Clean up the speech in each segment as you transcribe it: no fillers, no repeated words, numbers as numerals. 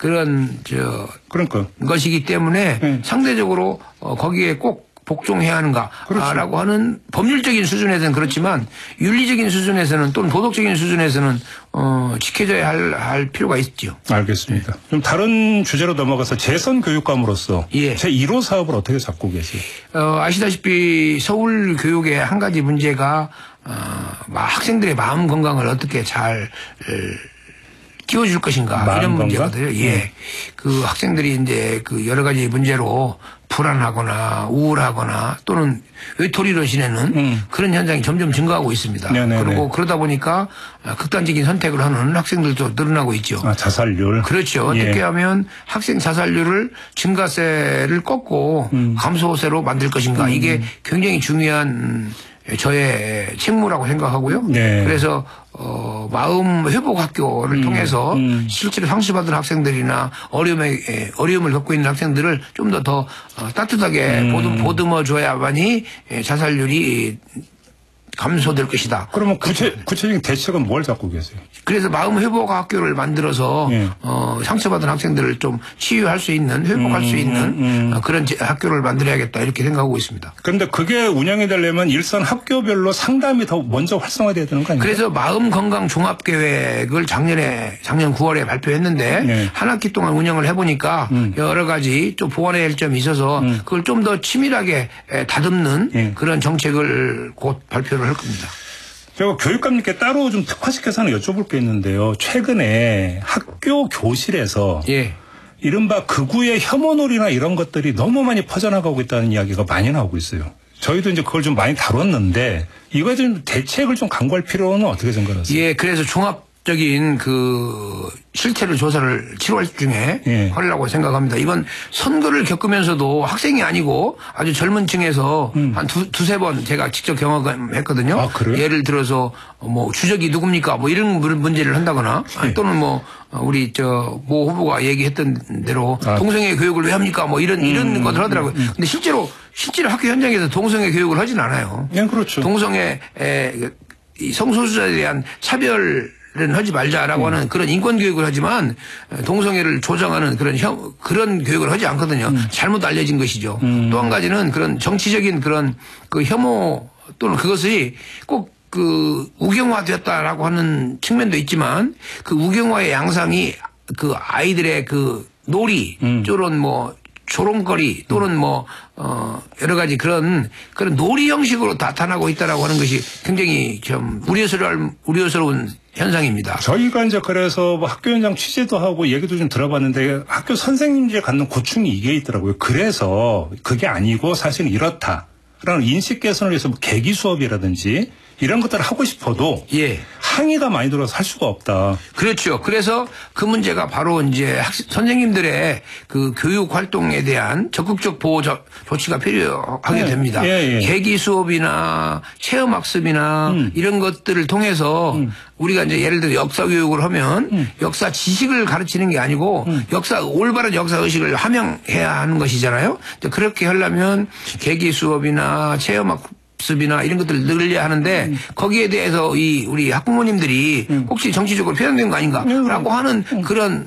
그런 그러니까 것이기 때문에 상대적으로 거기에 꼭 복종해야 하는가라고 그렇죠. 하는 법률적인 수준에서는 그렇지만 윤리적인 수준에서는 또는 도덕적인 수준에서는 지켜져야 할 필요가 있죠. 알겠습니다. 좀 다른 주제로 넘어가서 재선 교육감으로서 예. 제1호 사업을 어떻게 잡고 계세요? 아시다시피 서울 교육의 한 가지 문제가 학생들의 마음 건강을 어떻게 잘 키워줄 것인가 이런 문제거든요. 예. 그 학생들이 이제 그 여러 가지 문제로 불안하거나 우울하거나 또는 외톨이로 지내는 그런 현상이 점점 증가하고 있습니다. 네네네. 그리고 그러다 보니까 극단적인 선택을 하는 학생들도 늘어나고 있죠. 자살률. 그렇죠. 어떻게 하면 학생 자살률을 증가세를 꺾고 감소세로 만들 것인가. 이게 굉장히 중요한 저의 책무라고 생각하고요. 네. 그래서 마음 회복 학교를 통해서 실제로 상실받은 학생들이나 어려움을 겪고 있는 학생들을 좀 더 따뜻하게 보듬어 줘야만이 자살률이 감소될 것이다. 그러면 구체적인 대책은 뭘 잡고 계세요? 그래서 마음 회복 학교를 만들어서 상처받은 학생들을 좀 치유할 수 있는 회복할 수 있는 그런 학교를 만들어야겠다 이렇게 생각하고 있습니다. 그런데 그게 운영이 되려면 일선 학교별로 상담이 더 먼저 활성화돼야 되는 거 아니에요? 그래서 마음 건강 종합 계획을 작년 9월에 발표했는데 한 학기 동안 운영을 해보니까 여러 가지 좀 보완해야 할 점이 있어서 그걸 좀 더 치밀하게 다듬는 그런 정책을 곧 발표를 할 겁니다. 제가 교육감님께 따로 좀 특화시켜서는 여쭤볼 게 있는데요. 최근에 학교 교실에서 이른바 극우의 혐오놀이나 이런 것들이 너무 많이 퍼져나가고 있다는 이야기가 많이 나오고 있어요. 저희도 이제 그걸 좀 많이 다뤘는데 이거에 좀 대책을 좀 강구할 필요는 어떻게 생각하세요? 예, 그래서 종합적인 그 실태를 조사를 7월 중에 하려고 생각합니다. 이번 선거를 겪으면서도 학생이 아니고 아주 젊은 층에서 한 두세 번 제가 직접 경험했거든요. 아, 그래요? 예를 들어서 뭐 주적이 누굽니까 뭐 이런 문제를 한다거나 또는 뭐 우리 모 후보가 얘기했던 대로 동성애 교육을 왜 합니까 뭐 이런 것을 하더라고요. 근데 실제로 학교 현장에서 동성애 교육을 하진 않아요. 네, 그렇죠. 동성애 성소수자에 대한 차별은 하지 말자라고 하는 그런 인권 교육을 하지만 동성애를 조장하는 그런 교육을 하지 않거든요. 잘못 알려진 것이죠. 또 한 가지는 그런 정치적인 그런 그 혐오 또는 그것이 꼭 그 우경화되었다라고 하는 측면도 있지만 그 우경화의 양상이 그 아이들의 그 놀이 또는 뭐 조롱거리 또는 뭐 여러 가지 그런 놀이 형식으로 나타나고 있다라고 하는 것이 굉장히 좀 우려스러운 현상입니다. 저희가 이제 그래서 뭐 학교 현장 취재도 하고 얘기도 좀 들어봤는데 학교 선생님들이 갖는 고충이 이게 있더라고요. 그래서 그게 아니고 사실은 이렇다라는 인식 개선을 위해서 뭐 계기 수업이라든지 이런 것들을 하고 싶어도 항의가 많이 들어서 할 수가 없다. 그렇죠. 그래서 그 문제가 바로 이제 선생님들의 그 교육 활동에 대한 적극적 보호 조치가 필요하게 됩니다. 계기 수업이나 체험 학습이나 이런 것들을 통해서 우리가 이제 예를 들어 역사 교육을 하면 역사 지식을 가르치는 게 아니고 올바른 역사 의식을 함양해야 하는 것이잖아요. 그렇게 하려면 계기 수업이나 체험 학습이나 이런 것들을 늘려야 하는데 거기에 대해서 우리 학부모님들이 혹시 정치적으로 편향된 거 아닌가라고 하는 그런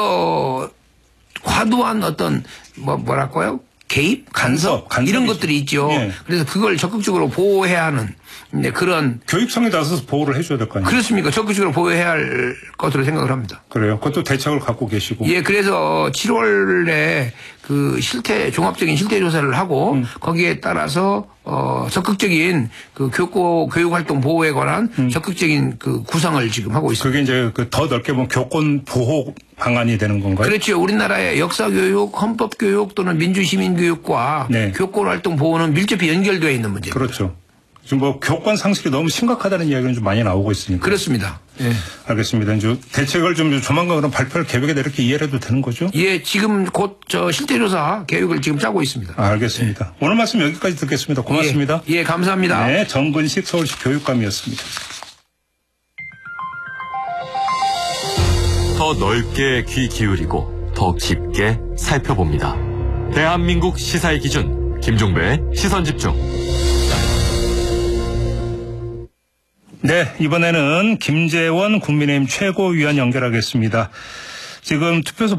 과도한 어떤 뭐랄까요? 개입, 간섭 이런 것들이 있죠. 그래서 그걸 적극적으로 보호해야 하는 그런 교육청에 나서서 보호를 해줘야 될 거 아니에요? 그렇습니까? 적극적으로 보호해야 할 것으로 생각을 합니다. 그래요? 그것도 대책을 갖고 계시고. 예, 그래서 7월에 그 종합적인 실태 조사를 하고 거기에 따라서 적극적인 그 교육 활동 보호에 관한 적극적인 그 구상을 지금 하고 있습니다. 그게 이제 더 넓게 보면 교권 보호 방안이 되는 건가요? 그렇죠. 우리나라의 역사 교육, 헌법 교육 또는 민주 시민 교육과 교권 활동 보호는 밀접히 연결되어 있는 문제입니다. 그렇죠. 지금 뭐 교권 상실이 너무 심각하다는 이야기는 좀 많이 나오고 있으니까. 그렇습니다. 예. 알겠습니다. 이제 대책을 좀 조만간 그런 발표를 계획에다 이렇게 이해를 해도 되는 거죠? 예, 지금 곧 실태조사 계획을 지금 짜고 있습니다. 알겠습니다. 오늘 말씀 여기까지 듣겠습니다. 고맙습니다. 예, 감사합니다. 네, 정근식 서울시 교육감이었습니다. 더 넓게 귀 기울이고 더 깊게 살펴봅니다. 대한민국 시사의 기준 김종배의 시선집중. 네, 이번에는 김재원 국민의힘 최고위원 연결하겠습니다. 지금 투표소